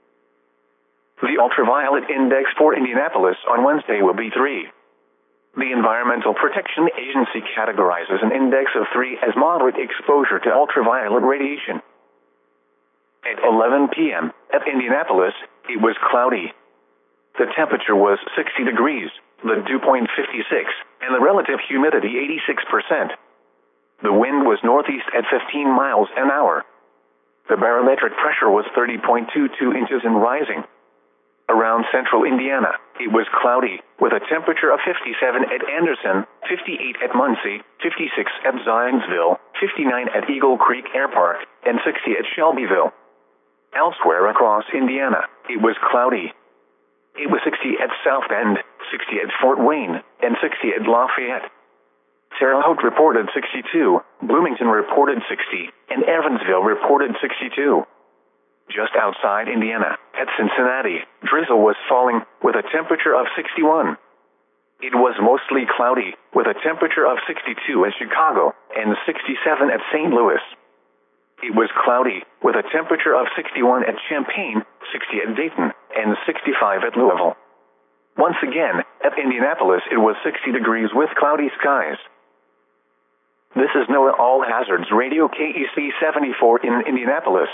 The ultraviolet index for Indianapolis on Wednesday will be three. The Environmental Protection Agency categorizes an index of three as moderate exposure to ultraviolet radiation. At eleven p m at Indianapolis, it was cloudy. The temperature was sixty degrees, the dew point fifty-six, and the relative humidity eighty-six percent. The wind was northeast at fifteen miles an hour. The barometric pressure was thirty point two two inches and rising. Around central Indiana, it was cloudy, with a temperature of fifty-seven at Anderson, fifty-eight at Muncie, fifty-six at Zionsville, fifty-nine at Eagle Creek Air Park, and sixty at Shelbyville. Elsewhere across Indiana, it was cloudy. It was sixty at South Bend, sixty at Fort Wayne, and sixty at Lafayette. Terre Haute reported sixty-two, Bloomington reported sixty, and Evansville reported sixty-two. Just outside Indiana, at Cincinnati, drizzle was falling, with a temperature of sixty-one. It was mostly cloudy, with a temperature of sixty-two at Chicago, and sixty-seven at Saint Louis. It was cloudy, with a temperature of sixty-one at Champaign, sixty at Dayton, and sixty-five at Louisville. Once again, at Indianapolis it was sixty degrees with cloudy skies. This is NOAA All Hazards Radio K E C seventy-four in Indianapolis.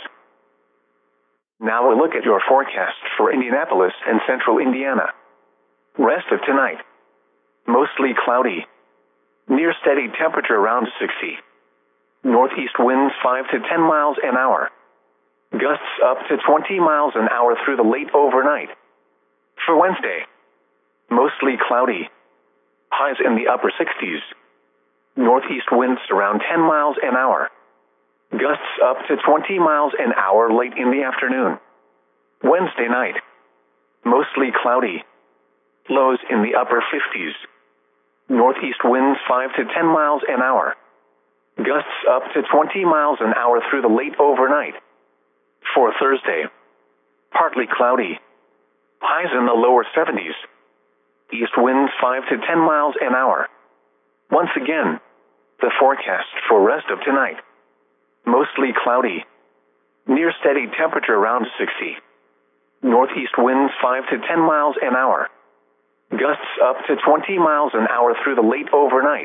Now a look at your forecast for Indianapolis and central Indiana. Rest of tonight. Mostly cloudy. Near steady temperature around sixty. Northeast winds five to ten miles an hour. Gusts up to twenty miles an hour through the late overnight. For Wednesday. Mostly cloudy. Highs in the upper sixties. Northeast winds around ten miles an hour. Gusts up to twenty miles an hour late in the afternoon. Wednesday night. Mostly cloudy. Lows in the upper fifties. Northeast winds five to ten miles an hour. Gusts up to twenty miles an hour through the late overnight. For Thursday. Partly cloudy. Highs in the lower seventies. East winds five to ten miles an hour. Once again, the forecast for rest of tonight. Mostly cloudy. Near steady temperature around sixty. Northeast winds five to ten miles an hour. Gusts up to twenty miles an hour through the late overnight.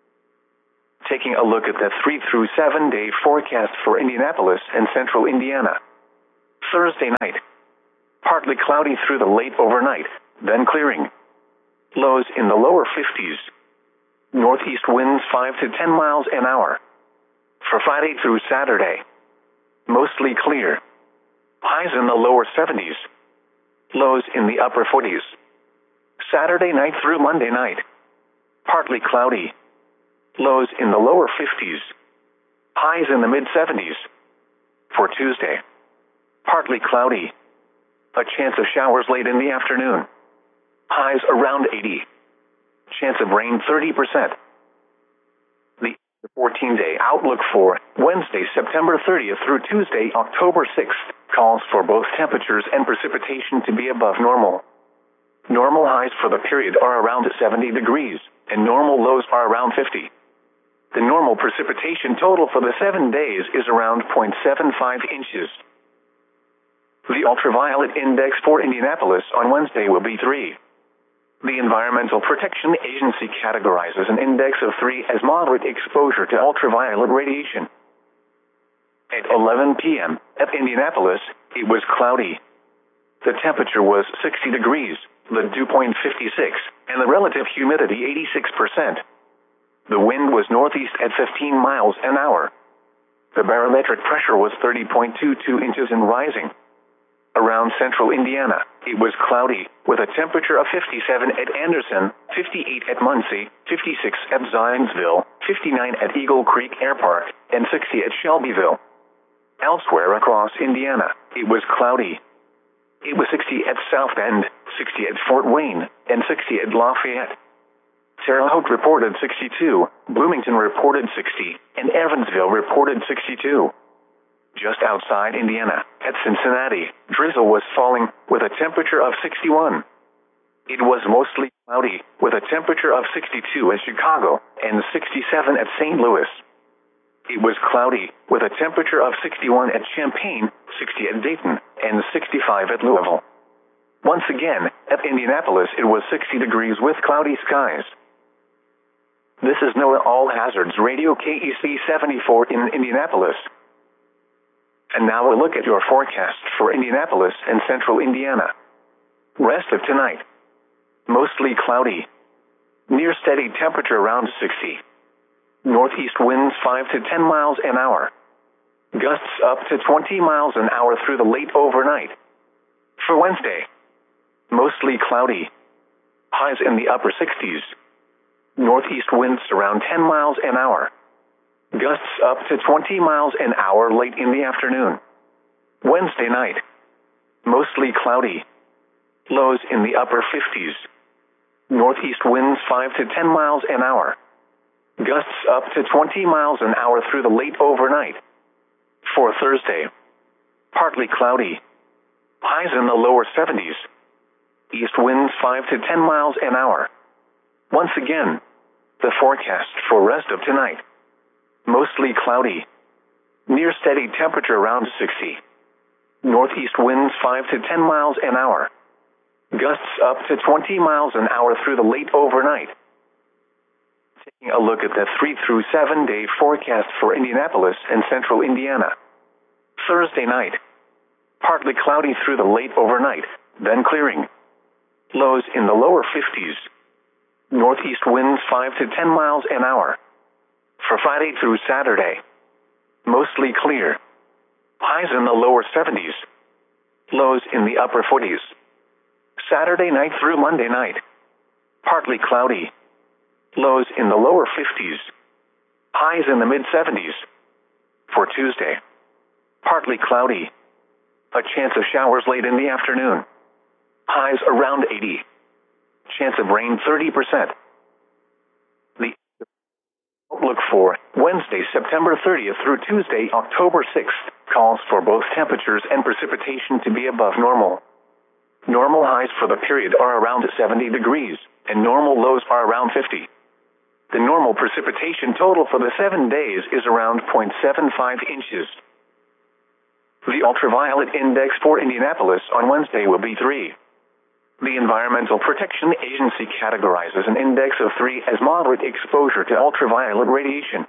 Taking a look at the three through seven day forecast for Indianapolis and central Indiana. Thursday night. Partly cloudy through the late overnight, then clearing. Lows in the lower fifties. Northeast winds five to ten miles an hour. For Friday through Saturday. Mostly clear. Highs in the lower seventies. Lows in the upper forties. Saturday night through Monday night. Partly cloudy. Lows in the lower fifties. Highs in the mid seventies. For Tuesday. Partly cloudy. A chance of showers late in the afternoon. Highs around eighty. Chance of rain thirty percent. The fourteen day outlook for Wednesday, September thirtieth through Tuesday, October sixth, calls for both temperatures and precipitation to be above normal. Normal highs for the period are around seventy degrees, and normal lows are around fifty. The normal precipitation total for the seven days is around zero point seven five inches. The ultraviolet index for Indianapolis on Wednesday will be three. The Environmental Protection Agency categorizes an index of three as moderate exposure to ultraviolet radiation. At eleven p m at Indianapolis, it was cloudy. The temperature was sixty degrees, the dew point fifty-six, and the relative humidity eighty-six percent. The wind was northeast at fifteen miles an hour. The barometric pressure was thirty point two two inches and rising. Around central Indiana, it was cloudy, with a temperature of fifty-seven at Anderson, fifty-eight at Muncie, fifty-six at Zionsville, fifty-nine at Eagle Creek Air Park, and sixty at Shelbyville. Elsewhere across Indiana, it was cloudy. It was sixty at South Bend, sixty at Fort Wayne, and sixty at Lafayette. Terre Haute reported sixty-two, Bloomington reported sixty, and Evansville reported sixty-two. Just outside Indiana, at Cincinnati, drizzle was falling, with a temperature of sixty-one. It was mostly cloudy, with a temperature of sixty-two at Chicago, and sixty-seven at Saint Louis. It was cloudy, with a temperature of sixty-one at Champaign, sixty at Dayton, and sixty-five at Louisville. Once again, at Indianapolis it was sixty degrees with cloudy skies. This is NOAA All Hazards Radio K E C seventy-four in Indianapolis. And now a look at your forecast for Indianapolis and central Indiana. Rest of tonight. Mostly cloudy. Near steady temperature around sixty. Northeast winds five to ten miles an hour. Gusts up to twenty miles an hour through the late overnight. For Wednesday. Mostly cloudy. Highs in the upper sixties. Northeast winds around ten miles an hour. Gusts up to twenty miles an hour late in the afternoon. Wednesday night. Mostly cloudy. Lows in the upper fifties. Northeast winds five to ten miles an hour. Gusts up to twenty miles an hour through the late overnight. For Thursday. Partly cloudy. Highs in the lower seventies. East winds five to ten miles an hour. Once again, the forecast for rest of tonight. Mostly cloudy. Near steady temperature around sixty. Northeast winds five to ten miles an hour. Gusts up to twenty miles an hour through the late overnight. Taking a look at the three through seven day forecast for Indianapolis and central Indiana. Thursday night. Partly cloudy through the late overnight, then clearing. Lows in the lower fifties. Northeast winds five to ten miles an hour. For Friday through Saturday. Mostly clear. Highs in the lower seventies. Lows in the upper forties. Saturday night through Monday night. Partly cloudy. Lows in the lower fifties. Highs in the mid seventies. For Tuesday. Partly cloudy. A chance of showers late in the afternoon. Highs around eighty. Chance of rain thirty percent. The outlook for Wednesday, September thirtieth through Tuesday, October sixth, calls for both temperatures and precipitation to be above normal. Normal highs for the period are around seventy degrees, and normal lows are around fifty. The normal precipitation total for the seven days is around zero point seven five inches. The ultraviolet index for Indianapolis on Wednesday will be three. The Environmental Protection Agency categorizes an index of three as moderate exposure to ultraviolet radiation.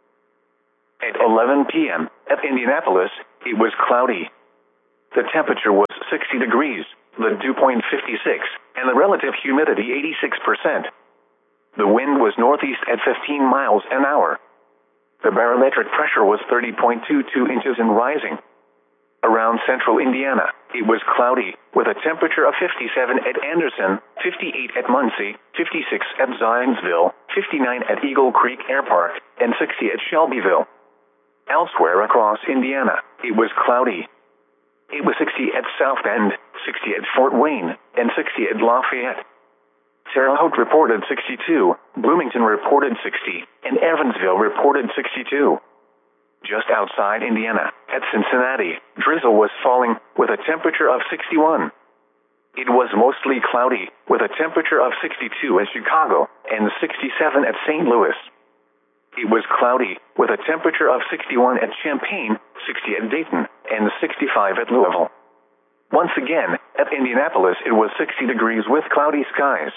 At eleven p m at Indianapolis, it was cloudy. The temperature was sixty degrees, the dew point fifty-six, and the relative humidity eighty-six percent. The wind was northeast at fifteen miles an hour. The barometric pressure was thirty point two two inches and rising. Around central Indiana, it was cloudy, with a temperature of fifty-seven at Anderson, fifty-eight at Muncie, fifty-six at Zionsville, fifty-nine at Eagle Creek Air Park, and sixty at Shelbyville. Elsewhere across Indiana, it was cloudy. It was sixty at South Bend, sixty at Fort Wayne, and sixty at Lafayette. Terre Haute reported sixty-two, Bloomington reported sixty, and Evansville reported sixty-two. Just outside Indiana, at Cincinnati, drizzle was falling, with a temperature of sixty-one. It was mostly cloudy, with a temperature of sixty-two at Chicago, and sixty-seven at Saint Louis. It was cloudy, with a temperature of sixty-one at Champaign, sixty at Dayton, and sixty-five at Louisville. Once again, at Indianapolis it was sixty degrees with cloudy skies.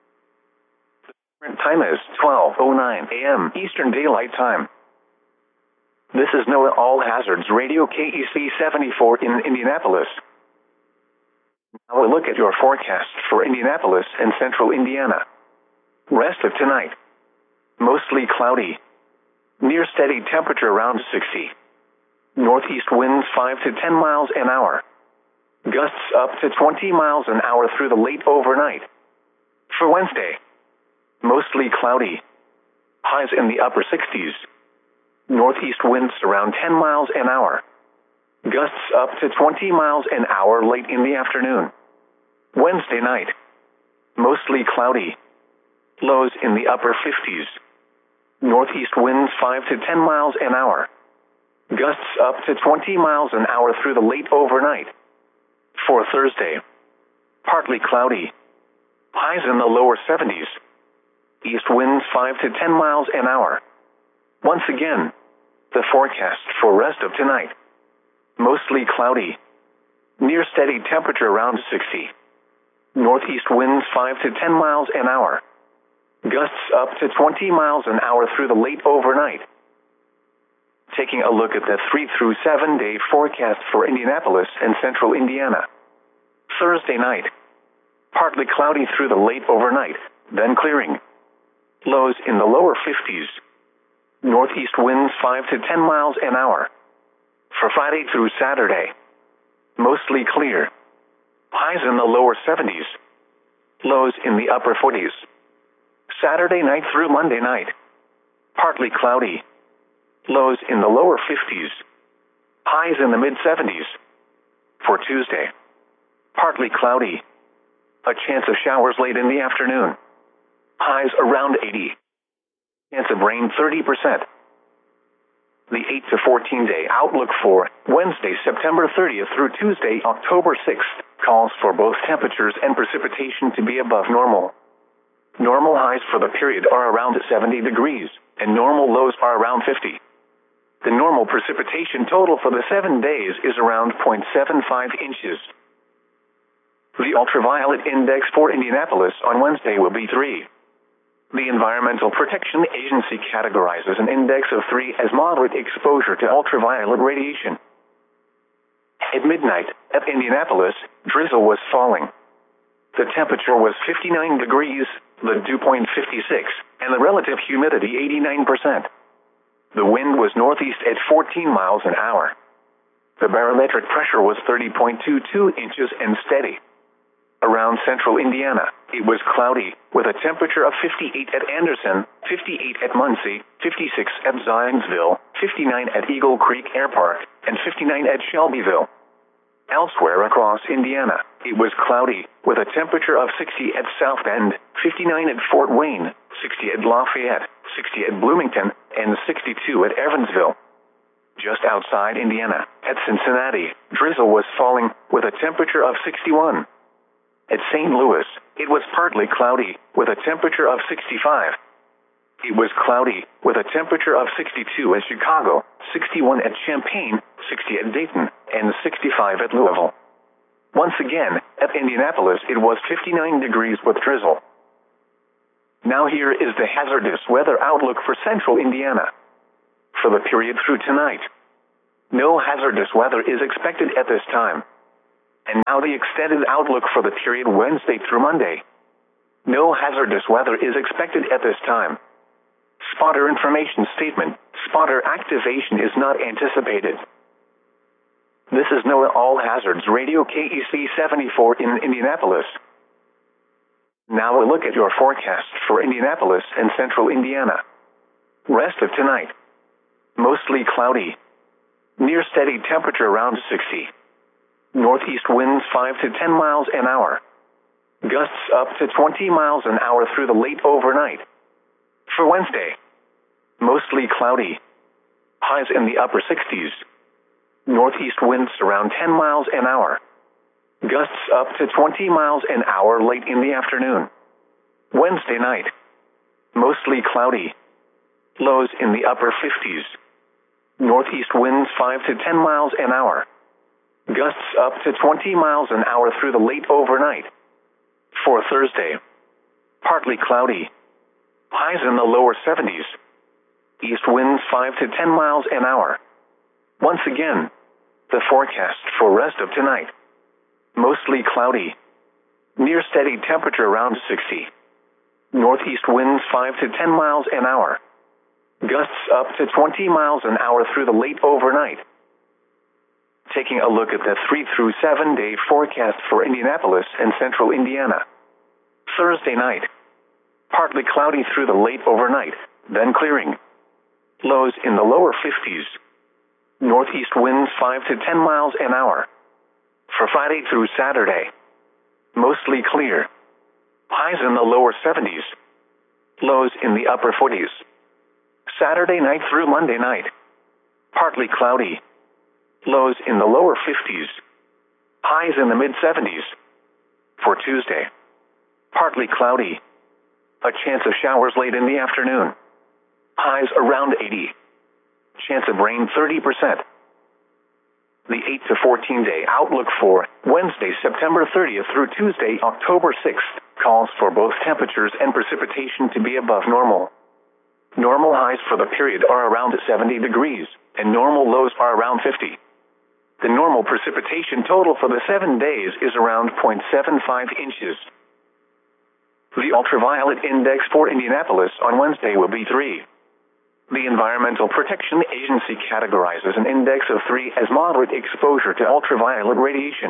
The current time is twelve oh nine a m Eastern Daylight Time. This is NOAA All Hazards Radio K E C seventy-four in Indianapolis. Now a look at your forecast for Indianapolis and central Indiana. Rest of tonight. Mostly cloudy. Near steady temperature around sixty. Northeast winds five to ten miles an hour. Gusts up to twenty miles an hour through the late overnight. For Wednesday. Mostly cloudy. Highs in the upper sixties. Northeast winds around ten miles an hour. Gusts up to twenty miles an hour late in the afternoon. Wednesday night. Mostly cloudy. Lows in the upper fifties. Northeast winds five to ten miles an hour. Gusts up to twenty miles an hour through the late overnight. For Thursday. Partly cloudy. Highs in the lower seventies. East winds five to ten miles an hour. Once again, the forecast for rest of tonight. Mostly cloudy. Near steady temperature around sixty. Northeast winds five to ten miles an hour. Gusts up to twenty miles an hour through the late overnight. Taking a look at the three through seven day forecast for Indianapolis and central Indiana. Thursday night. Partly cloudy through the late overnight, then clearing. Lows in the lower fifties. Northeast winds five to ten miles an hour. For Friday through Saturday. Mostly clear. Highs in the lower seventies. Lows in the upper forties. Saturday night through Monday night. Partly cloudy. Lows in the lower fifties. Highs in the mid seventies. For Tuesday. Partly cloudy. A chance of showers late in the afternoon. Highs around eighty. Chance of rain thirty percent. The eight to fourteen day outlook for Wednesday, September thirtieth through Tuesday, October sixth, calls for both temperatures and precipitation to be above normal. Normal highs for the period are around seventy degrees, and normal lows are around fifty. The normal precipitation total for the seven days is around zero point seven five inches. The ultraviolet index for Indianapolis on Wednesday will be three. The Environmental Protection Agency categorizes an index of three as moderate exposure to ultraviolet radiation. At midnight, at Indianapolis, drizzle was falling. The temperature was fifty-nine degrees, the dew point fifty-six, and the relative humidity eighty-nine percent. The wind was northeast at fourteen miles an hour. The barometric pressure was thirty point two two inches and steady. Around central Indiana, it was cloudy, with a temperature of fifty-eight at Anderson, fifty-eight at Muncie, fifty-six at Zionsville, fifty-nine at Eagle Creek Air Park, and fifty-nine at Shelbyville. Elsewhere across Indiana, it was cloudy, with a temperature of sixty at South Bend, fifty-nine at Fort Wayne, sixty at Lafayette, sixty at Bloomington, and sixty-two at Evansville. Just outside Indiana, at Cincinnati, drizzle was falling, with a temperature of sixty-one. At Saint Louis, it was partly cloudy, with a temperature of sixty-five. it was cloudy, with a temperature of sixty-two at Chicago, sixty-one at Champaign, sixty at Dayton, and sixty-five at Louisville. Once again, at Indianapolis it was fifty-nine degrees with drizzle. Now here is the hazardous weather outlook for central Indiana. For the period through tonight, no hazardous weather is expected at this time. And now the extended outlook for the period Wednesday through Monday. No hazardous weather is expected at this time. Spotter information statement, spotter activation is not anticipated. This is NOAA All Hazards Radio K E C seventy-four in Indianapolis. Now a look at your forecast for Indianapolis and central Indiana. Rest of tonight. Mostly cloudy. Near steady temperature around sixty. Northeast winds five to ten miles an hour. Gusts up to twenty miles an hour through the late overnight. For Wednesday, mostly cloudy. Highs in the upper sixties. Northeast winds around ten miles an hour. Gusts up to twenty miles an hour late in the afternoon. Wednesday night, mostly cloudy. Lows in the upper fifties. Northeast winds five to ten miles an hour. Gusts up to twenty miles an hour through the late overnight. For Thursday, partly cloudy. Highs in the lower seventies. East winds five to ten miles an hour. Once again, the forecast for rest of tonight. Mostly cloudy. Near steady temperature around sixty. Northeast winds five to ten miles an hour. Gusts up to twenty miles an hour through the late overnight. Taking a look at the three through seven day forecast for Indianapolis and central Indiana. Thursday night, partly cloudy through the late overnight, then clearing. Lows in the lower fifties. Northeast winds five to ten miles an hour. For Friday through Saturday, mostly clear. Highs in the lower seventies. Lows in the upper forties. Saturday night through Monday night, partly cloudy. Lows in the lower fifties. Highs in the mid seventies. For Tuesday, partly cloudy. A chance of showers late in the afternoon. Highs around eighty. Chance of rain thirty percent. The eight to fourteen day outlook for Wednesday, September thirtieth through Tuesday, October sixth, calls for both temperatures and precipitation to be above normal. Normal highs for the period are around seventy degrees, and normal lows are around fifty. The normal precipitation total for the seven days is around zero point seven five inches. The ultraviolet index for Indianapolis on Wednesday will be three. The Environmental Protection Agency categorizes an index of three as moderate exposure to ultraviolet radiation.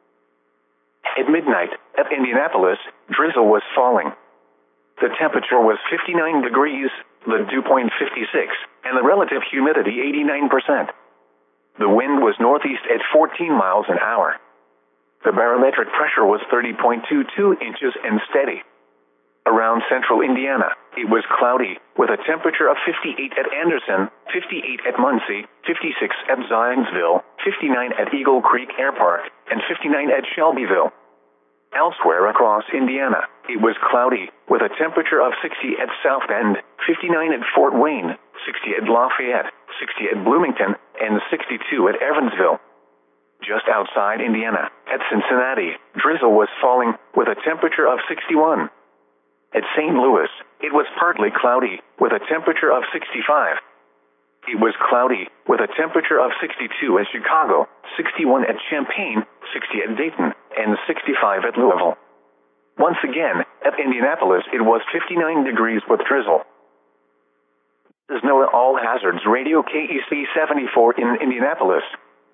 At midnight, at Indianapolis, drizzle was falling. The temperature was fifty-nine degrees, the dew point fifty-six, and the relative humidity eighty-nine percent. The wind was northeast at fourteen miles an hour. The barometric pressure was thirty point two two inches and steady. Around central Indiana, it was cloudy, with a temperature of fifty-eight at Anderson, fifty-eight at Muncie, fifty-six at Zionsville, fifty-nine at Eagle Creek Air Park, and fifty-nine at Shelbyville. Elsewhere across Indiana, it was cloudy, with a temperature of sixty at South Bend, fifty-nine at Fort Wayne, sixty at Lafayette, sixty at Bloomington, and sixty-two at Evansville. Just outside Indiana, at Cincinnati, drizzle was falling, with a temperature of sixty-one. At Saint Louis, it was partly cloudy, with a temperature of sixty-five. It was cloudy, with a temperature of sixty-two at Chicago, sixty-one at Champaign, sixty at Dayton, and sixty-five at Louisville. Once again, at Indianapolis it was fifty-nine degrees with drizzle. This is NOAA All Hazards Radio K E C seventy-four in Indianapolis.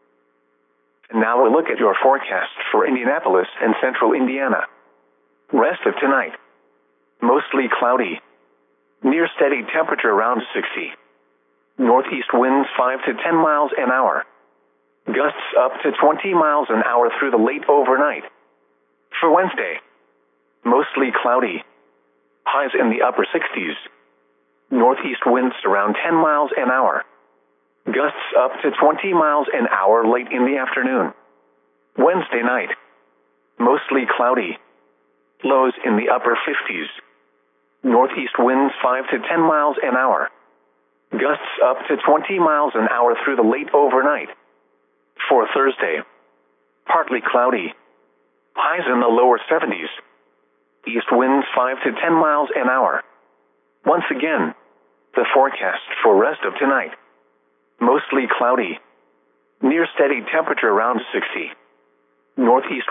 And now a look at your forecast for Indianapolis and central Indiana. Rest of tonight. Mostly cloudy. Near steady temperature around sixty. Northeast winds five to ten miles an hour. Gusts up to twenty miles an hour through the late overnight. For Wednesday, mostly cloudy. Highs in the upper sixties. Northeast winds around ten miles an hour. Gusts up to twenty miles an hour late in the afternoon. Wednesday night, mostly cloudy. Lows in the upper fifties. Northeast winds five to ten miles an hour. Gusts up to twenty miles an hour through the late overnight. For Thursday, partly cloudy. Highs in the lower seventies. East winds five to ten miles an hour. Once again, the forecast for rest of tonight. Mostly cloudy. Near steady temperature around sixty. Northeast